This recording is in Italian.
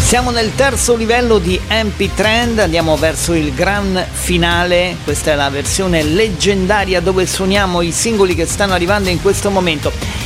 Siamo nel terzo livello di MP Trend, andiamo verso il gran finale. Questa è la versione leggendaria dove suoniamo i singoli che stanno arrivando in questo momento.